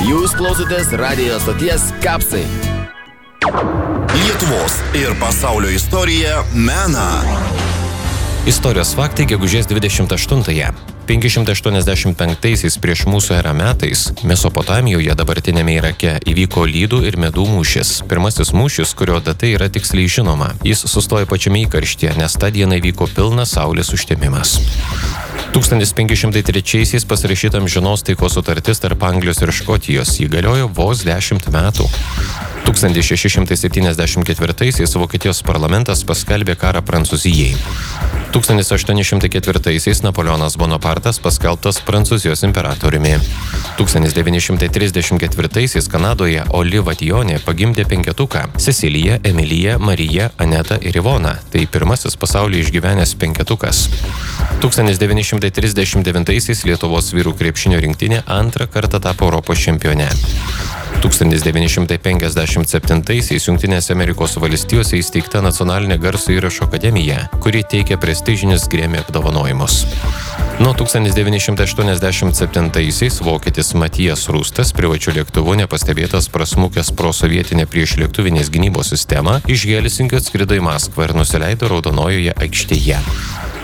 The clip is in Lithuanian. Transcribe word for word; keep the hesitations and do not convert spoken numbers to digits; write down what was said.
Jūs klausotės radijo stoties Kapsai. Lietuvos ir pasaulio istorija mena. Istorijos faktai gegužės dvidešimt aštuntąją. penki šimtai aštuoniasdešimt penktaisiais prieš mūsų erą metais Mesopotamijoje, dabartinėme Irake, įvyko Lydų ir Medų mūšis. Pirmasis mūšis, kurio data yra tiksliai žinoma. Jis sustojo pačiame įkarštyje, nes tą dieną įvyko pilnas saulės užtemimas. tūkstantis penki šimtai trečiaisiais pasirašyta amžinos taikos sutartis tarp Anglijos ir Škotijos. Ji galiojo vos dešimt metų. tūkstantis šeši šimtai septyniasdešimt ketvirtaisiais Vokietijos parlamentas paskelbė karą Prancūzijai. tūkstantis aštuoni šimtai ketvirtaisiais Napoleonas Bonapartas paskelbtas Prancūzijos imperatoriumi. tūkstantis devyni šimtai trisdešimt ketvirtaisiais Kanadoje Oliva Dione pagimdė penketuką – Cecilija, Emilija, Marija, Aneta ir Ivona. Tai pirmasis pasaulyje išgyvenęs penketukas. tūkstantis devyni šimtai trisdešimt devintaisiais Lietuvos vyrų krepšinio rinktinė antrą kartą tapo Europos čempione. tūkstantis devyni šimtai penkiasdešimt septintaisiais Jungtinėse Amerikos valstijose įsteigta Nacionalinė garso įrašo akademija, kuri teikia prestižinius Grammy apdovanojimus. Nuo tūkstantis devyni šimtai aštuoniasdešimt septintaisiais vokietis Matijas Rūstas privačiu lėktuvu nepastebėtas prasmukęs pro sovietinę priešlėktuvinės gynybos sistemą iš Helsinkio atskrido į Maskvą ir nusileido Raudonojoje aikštėje.